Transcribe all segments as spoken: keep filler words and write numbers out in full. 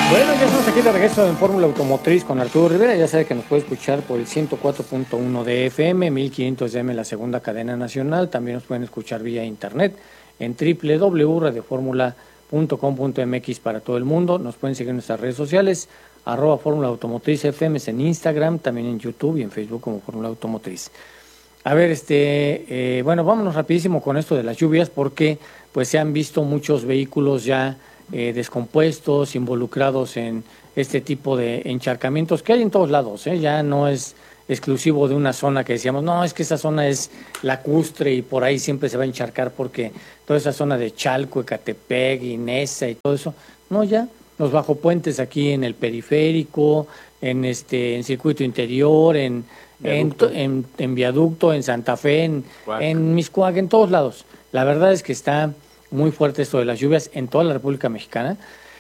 Bueno, ya estamos aquí de regreso en Fórmula Automotriz con Arturo Rivera. Ya sabe que nos puede escuchar por el ciento cuatro punto uno de F M, mil quinientos de A M, la segunda cadena nacional. También nos pueden escuchar vía internet en doble u doble u doble u punto radio fórmula punto com punto m x para todo el mundo. Nos pueden seguir en nuestras redes sociales, arroba Fórmula Automotriz F M en Instagram, también en YouTube y en Facebook como Fórmula Automotriz. A ver, este, eh, bueno, vámonos rapidísimo con esto de las lluvias porque pues se han visto muchos vehículos ya eh, descompuestos, involucrados en este tipo de encharcamientos que hay en todos lados, ¿eh? Ya no es exclusivo de una zona que decíamos, no, es que esa zona es lacustre y por ahí siempre se va a encharcar porque toda esa zona de Chalco, Ecatepec, Inesa y todo eso, no, ya los bajopuentes aquí en el periférico, en este, en circuito interior, en En, en, en Viaducto, en Santa Fe, en, en Miscuac, en todos lados. La verdad es que está muy fuerte esto de las lluvias en toda la República Mexicana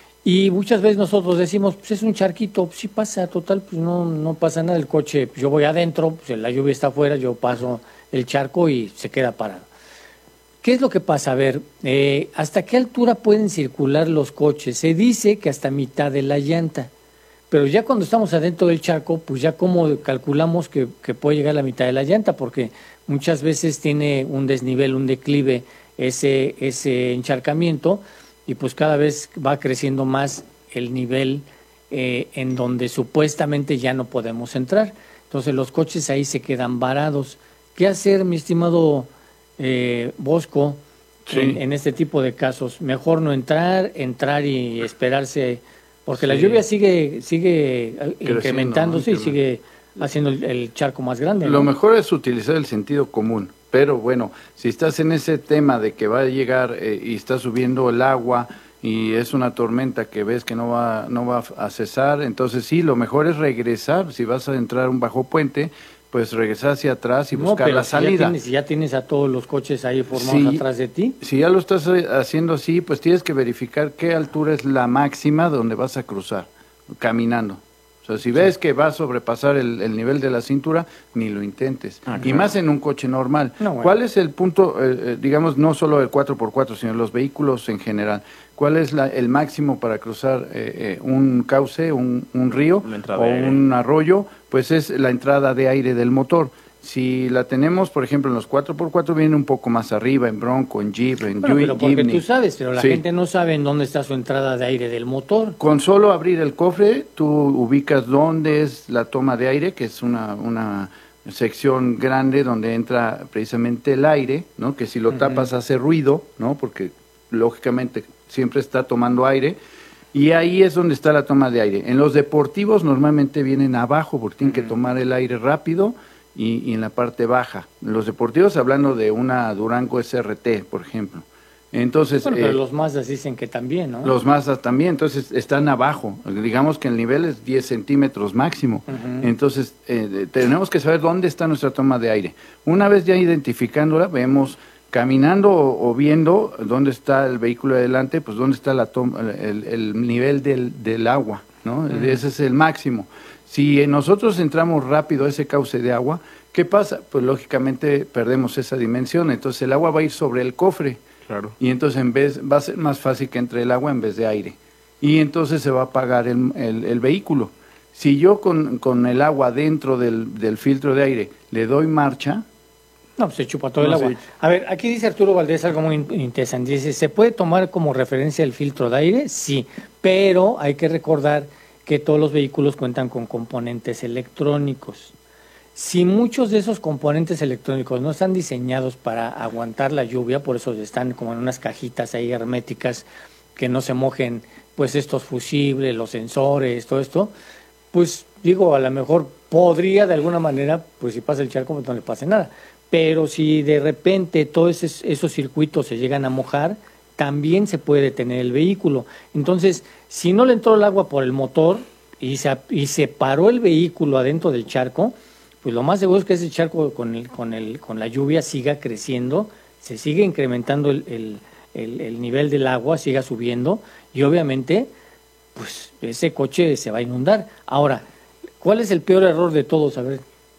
y muchas veces nosotros decimos, pues es un charquito, pues sí pasa, total, pues no, no pasa nada, el coche, pues yo voy adentro, pues la lluvia está afuera, yo paso el charco y se queda parado. ¿Qué es lo que pasa? A ver, eh, ¿hasta qué altura pueden circular los coches? Se dice que hasta mitad de la llanta. Pero ya cuando estamos adentro del charco, pues ya como calculamos que, que puede llegar a la mitad de la llanta, porque muchas veces tiene un desnivel, un declive ese, ese encharcamiento, y pues cada vez va creciendo más el nivel eh, en donde supuestamente ya no podemos entrar. Entonces los coches ahí se quedan varados. ¿Qué hacer, mi estimado eh, Bosco, sí. en, en este tipo de casos? Mejor no entrar, entrar y esperarse. Porque sí. La lluvia sigue sigue Creciendo, incrementándose ¿no? y sigue haciendo el, el charco más grande. Lo ¿no? mejor es utilizar el sentido común, pero bueno, si estás en ese tema de que va a llegar eh, y está subiendo el agua y es una tormenta que ves que no va no va a cesar, entonces sí, lo mejor es regresar. Si vas a entrar a un bajo puente, pues regresar hacia atrás y no, buscar pero la si salida. Ya tienes, si ya tienes a todos los coches ahí formados sí, atrás de ti. Si ya lo estás haciendo así, pues tienes que verificar qué altura es la máxima donde vas a cruzar, caminando. O sea, si ves sí. que va a sobrepasar el, el nivel de la cintura, ni lo intentes. Ah, y claro. más en un coche normal. No, bueno. ¿Cuál es el punto, eh, digamos, no solo el cuatro por cuatro, sino los vehículos en general? ¿Cuál es la, el máximo para cruzar eh, eh, un cauce, un, un río o un arroyo? Pues es la entrada de aire del motor. Si la tenemos, por ejemplo, en los cuatro por cuatro viene un poco más arriba, en Bronco, en Jeep, en bueno, pero porque Jimny. Tú sabes, pero la sí. gente no sabe en dónde está su entrada de aire del motor. Con solo abrir el cofre, tú ubicas dónde es la toma de aire, que es una, una sección grande donde entra precisamente el aire, ¿no? Que si lo tapas uh-huh. hace ruido, ¿no? Porque lógicamente siempre está tomando aire. Y ahí es donde está la toma de aire. En los deportivos normalmente vienen abajo porque tienen uh-huh. que tomar el aire rápido. Y, y en la parte baja. Los deportivos, hablando de una Durango S R T, por ejemplo. Entonces, bueno, pero eh, los Mazdas dicen que también, ¿no? Los Mazdas también, entonces están abajo. Digamos que el nivel es diez centímetros máximo. Uh-huh. Entonces, eh, tenemos que saber dónde está nuestra toma de aire. Una vez ya identificándola, vemos caminando o, o viendo dónde está el vehículo de adelante, pues dónde está la toma, el, el nivel del, del agua, ¿no? Uh-huh. Ese es el máximo. Si nosotros entramos rápido a ese cauce de agua, ¿qué pasa? Pues lógicamente perdemos esa dimensión, entonces el agua va a ir sobre el cofre. Claro. Y entonces en vez va a ser más fácil que entre el agua en vez de aire. Y entonces se va a apagar el, el, el vehículo. Si yo con, con el agua dentro del, del filtro de aire le doy marcha... No, pues se chupa todo no el agua. Se... A ver, aquí dice Arturo Valdés algo muy interesante. Dice, ¿se puede tomar como referencia el filtro de aire? Sí, pero hay que recordar que todos los vehículos cuentan con componentes electrónicos. Si muchos de esos componentes electrónicos no están diseñados para aguantar la lluvia, por eso están como en unas cajitas ahí herméticas que no se mojen, pues estos fusibles, los sensores, todo esto, pues digo, a lo mejor podría de alguna manera, pues si pasa el charco, pues no le pase nada. Pero si de repente todos esos, esos circuitos se llegan a mojar, también se puede detener el vehículo. Entonces, si no le entró el agua por el motor y se, y se paró el vehículo adentro del charco, pues lo más seguro es que ese charco con, el, con, el, con la lluvia siga creciendo, se sigue incrementando el, el, el, el nivel del agua, siga subiendo y obviamente pues ese coche se va a inundar. Ahora, ¿cuál es el peor error de todos? A ver.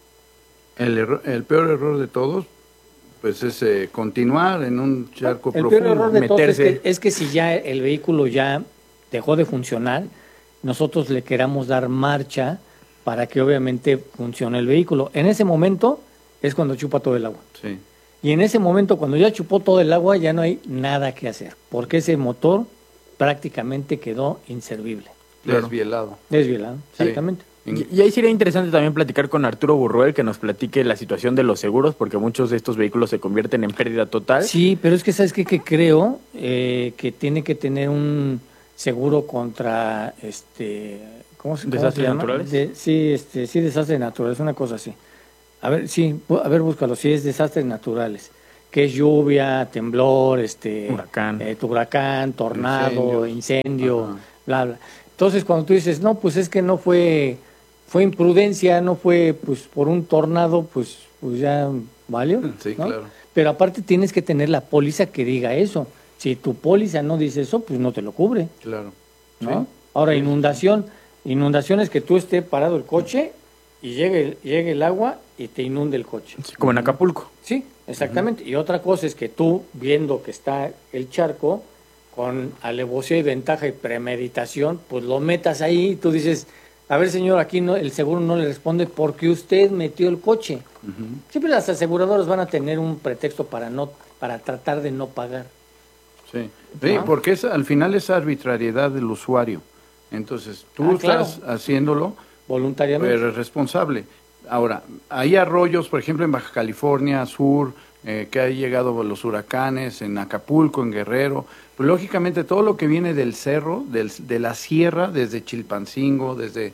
El, error, el peor error de todos pues es eh, continuar en un charco el profundo. El peor error de todos es que, es que si ya el vehículo ya dejó de funcionar, nosotros le queramos dar marcha para que obviamente funcione el vehículo. En ese momento es cuando chupa todo el agua. Sí. Y en ese momento, cuando ya chupó todo el agua, ya no hay nada que hacer, porque ese motor prácticamente quedó inservible. Claro. Desvielado. Desvielado, exactamente. Sí. Y, y ahí sería interesante también platicar con Arturo Burruel, que nos platique la situación de los seguros, porque muchos de estos vehículos se convierten en pérdida total. Sí, pero es que ¿sabes qué? Que creo eh, que tiene que tener un seguro contra, este, ¿cómo se, cómo ¿Desastres se llama? naturales? De, sí, este, sí, desastres naturales, una cosa así. A ver, sí, a ver, búscalo, sí es desastres naturales, que es lluvia, temblor, este, huracán, eh, huracán, tornado, Incendios. incendio, Ajá. bla, bla. Entonces, cuando tú dices, no, pues es que no fue, fue imprudencia, no fue, pues, por un tornado, pues, pues ya valió, Sí, ¿no? claro. Pero aparte tienes que tener la póliza que diga eso. Si tu póliza no dice eso, pues no te lo cubre, Claro. ¿no? Sí. Ahora, Sí. inundación, inundación es que tú estés parado el coche y llegue, llegue el agua y te inunde el coche. Sí, como en Acapulco. Sí, exactamente. Uh-huh. Y otra cosa es que tú, viendo que está el charco, con alevosía y ventaja y premeditación, pues lo metas ahí y tú dices, a ver señor, aquí no, el seguro no le responde porque usted metió el coche. Uh-huh. Siempre las aseguradoras van a tener un pretexto para no, para tratar de no pagar. Sí, sí, ¿no? Porque es, al final es arbitrariedad del usuario. Entonces, tú ah, estás claro. haciéndolo voluntariamente. Pero eres responsable. Ahora, hay arroyos, por ejemplo, en Baja California Sur, eh, que han llegado los huracanes, en Acapulco, en Guerrero. Pues, lógicamente, todo lo que viene del cerro, del, de la sierra, desde Chilpancingo, desde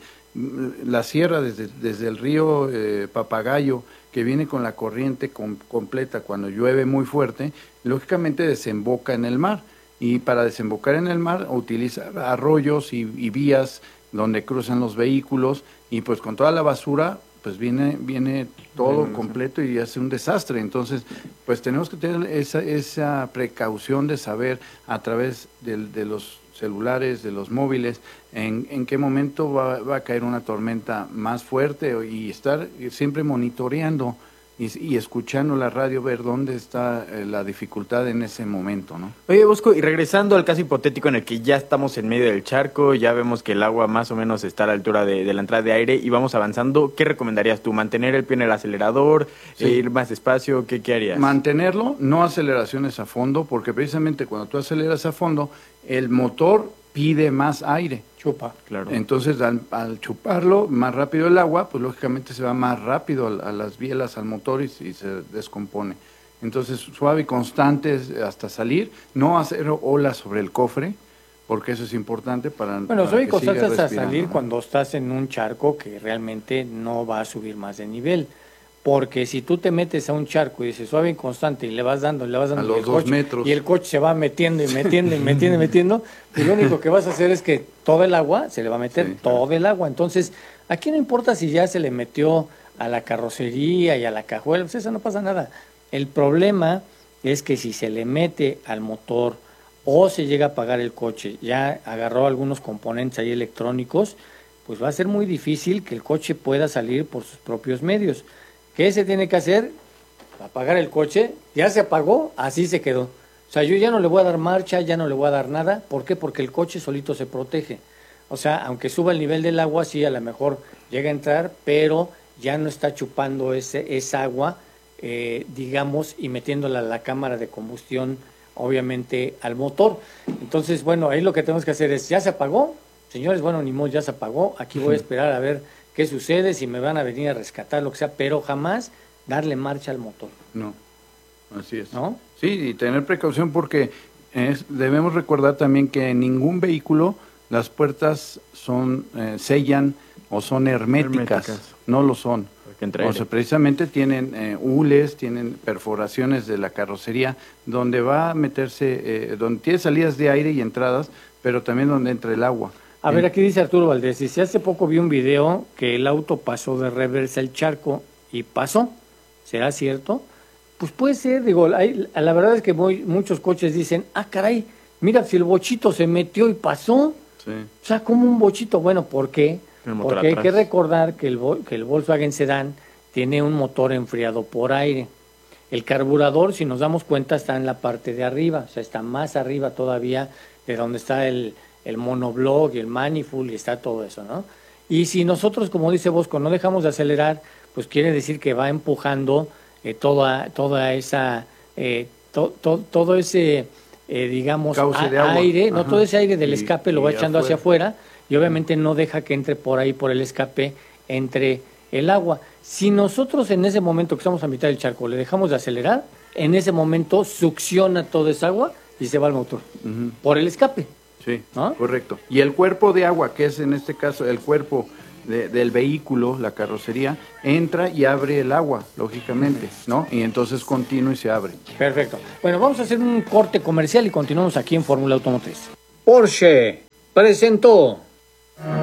la sierra, desde, desde el río eh, Papagayo, que viene con la corriente com completa cuando llueve muy fuerte, lógicamente desemboca en el mar. Y para desembocar en el mar, utiliza arroyos y, y vías donde cruzan los vehículos, y pues con toda la basura, pues viene viene todo sí, completo y hace un desastre. Entonces, pues tenemos que tener esa, esa precaución de saber a través de, de los celulares, de los móviles, en, en qué momento va, va a caer una tormenta más fuerte, y estar siempre monitoreando y, y escuchando la radio, ver dónde está eh, la dificultad en ese momento, ¿no? Oye, Bosco, y regresando al caso hipotético en el que ya estamos en medio del charco, ya vemos que el agua más o menos está a la altura de, de la entrada de aire y vamos avanzando, ¿qué recomendarías tú? ¿Mantener el pie en el acelerador? Sí. ¿Ir más despacio? ¿Qué, qué harías? Mantenerlo, no aceleraciones a fondo, porque precisamente cuando tú aceleras a fondo, el motor pide más aire. Chupa, claro. Entonces, al, al chuparlo más rápido el agua, pues lógicamente se va más rápido a, a las bielas, al motor, y, y se descompone. Entonces, suave y constante hasta salir, no hacer olas sobre el cofre, porque eso es importante para... Bueno, suave y constante hasta salir, ¿no? Cuando estás en un charco que realmente no va a subir más de nivel. Porque si tú te metes a un charco y dices suave y constante y le vas dando, le vas dando a los dos coche, metros, y el coche se va metiendo y metiendo y metiendo y metiendo, pues lo único que vas a hacer es que todo el agua se le va a meter, sí, todo claro. el agua. Entonces, aquí no importa si ya se le metió a la carrocería y a la cajuela, pues eso no pasa nada. El problema es que si se le mete al motor o se llega a apagar el coche, ya agarró algunos componentes ahí electrónicos, pues va a ser muy difícil que el coche pueda salir por sus propios medios. ¿Qué se tiene que hacer? Apagar el coche, ya se apagó, así se quedó. O sea, yo ya no le voy a dar marcha, ya no le voy a dar nada. ¿Por qué? Porque el coche solito se protege. O sea, aunque suba el nivel del agua, sí, a lo mejor llega a entrar, pero ya no está chupando ese, esa agua, eh, digamos, y metiéndola a la cámara de combustión, obviamente, al motor. Entonces, bueno, ahí lo que tenemos que hacer es, ¿ya se apagó? Señores, bueno, ni modo, ya se apagó. Aquí voy a esperar a ver qué sucede, si me van a venir a rescatar, lo que sea, pero jamás darle marcha al motor. No, así es. ¿No? Sí, y tener precaución, porque es, debemos recordar también que en ningún vehículo las puertas son eh, sellan o son herméticas, herméticas. No lo son. O sea, precisamente tienen eh, hules, tienen perforaciones de la carrocería, donde va a meterse, eh, donde tiene salidas de aire y entradas, pero también donde entra el agua. A ver, aquí dice Arturo Valdés, y si hace poco vi un video que el auto pasó de reversa el charco y pasó, ¿será cierto? Pues puede ser, digo, hay, la verdad es que muy, muchos coches dicen, ah, caray, mira, si el bochito se metió y pasó, sí. O sea, como un bochito, bueno, ¿por qué? Porque hay que recordar que el, que el Volkswagen Sedán tiene un motor enfriado por aire. El carburador, si nos damos cuenta, está en la parte de arriba, o sea, está más arriba todavía de donde está el... el monoblock y el manifold y está todo eso, ¿no? Y si nosotros, como dice Bosco, no dejamos de acelerar, pues quiere decir que va empujando eh, toda, toda esa, eh, to, to, todo ese, eh, digamos, Cauce de a, agua. aire, Ajá. no todo ese aire del Y- escape lo y va echando afuera. hacia afuera y obviamente no deja que entre por ahí, por el escape, entre el agua. Si nosotros en ese momento que estamos a mitad del charco le dejamos de acelerar, en ese momento succiona toda esa agua y se va al motor, Ujú. por el escape. Sí, ¿no? correcto. Y el cuerpo de agua, que es en este caso el cuerpo de- del vehículo, la carrocería, entra y abre el agua, lógicamente, ¿no? Y entonces continúa y se abre. Perfecto. Bueno, vamos a hacer un corte comercial y continuamos aquí en Fórmula Automotriz. Porsche presentó